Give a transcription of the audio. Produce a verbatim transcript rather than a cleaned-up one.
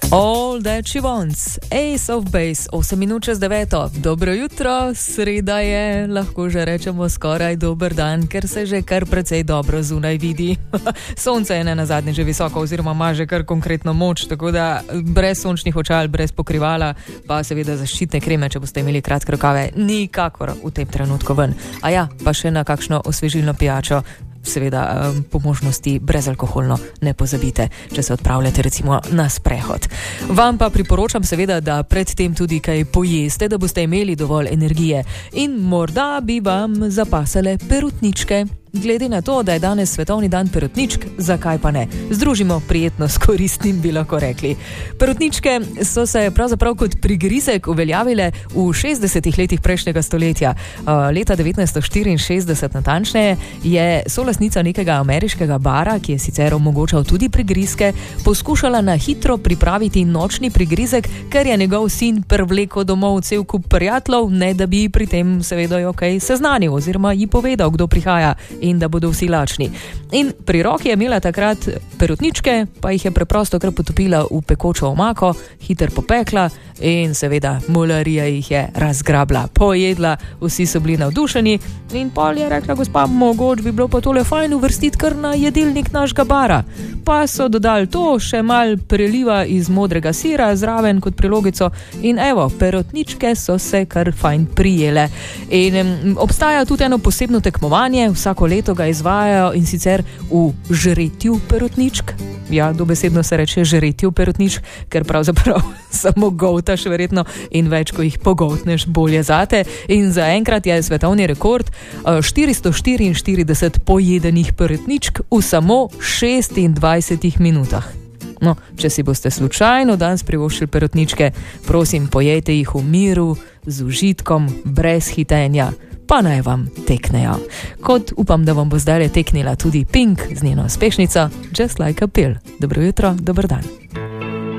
All that she wants, Ace of Base, osem minut čez deveto. Dobro jutro, sreda je, lahko že rečemo skoraj dober dan, ker se že kar precej dobro zunaj vidi. Sonce je ne nazadnje že visoko oziroma ima že kar konkretno moč, tako da brez sončnih očal, brez pokrivala, pa seveda zaščitne kreme, če boste imeli kratke rokave, nikakor v tem trenutku ven. A ja, pa še na kakšno osvežilno pijačo. Seveda po možnosti brezalkoholno ne pozabite, če se odpravljate recimo na sprehod. Vam pa priporočam seveda, da predtem tudi kaj pojeste, da boste imeli dovolj energije in morda bi vam zapasale perutničke. Glede na to, da je danes svetovni dan perutničk, zakaj pa ne? Združimo prijetno s koristnim, bi lahko rekli. Perutničke so se pravzaprav kot prigrizek uveljavile v šestdesetih letih prejšnjega stoletja. Leta devetnajststo štiriinšestdeset natančneje je solastnica nekega ameriškega bara, ki je sicer omogočal tudi prigrizke, poskušala na hitro pripraviti nočni prigrizek, ker je njegov sin privlekel domov cel kup prijateljev, ne da bi pri tem seveda jo kaj seznanil oziroma ji povedal, kdo prihaja in da bodo vsi lačni. In pri roki je imela takrat perutničke, pa jih je preprosto kar potopila v pekočo omako, hiter popekla in seveda mularija jih je razgrabla, pojedla, vsi so bili navdušeni in pol je rekla, gospa, mogoče bi bilo pa tole fajn uvrstiti kar na jedilnik našega bara. Pa so dodali to, še mal preliva iz modrega sira zraven kot prilogico in evo, perutničke so se kar fajn prijele. In um, obstaja tudi eno posebno tekmovanje, vsako leto ga izvajajo in sicer v žretju perutničk. Ja, dobesedno se reče žretju perutničk, ker pravzaprav samo goltaš verjetno in več, ko jih pogoltneš, bolje zate. In zaenkrat je svetovni rekord štiristo štiriinštirideset pojedenih perutničk v samo šestindvajsetih minutah. No, če si boste slučajno danes privoščili perutničke, prosim, pojejte jih v miru, z užitkom, brez hitenja. Pa naj vam teknejo. Kot upam, da vam bo zdaj teknila tudi Pink z njeno uspešnico Just Like a Pill. Dobro jutro, dober dan.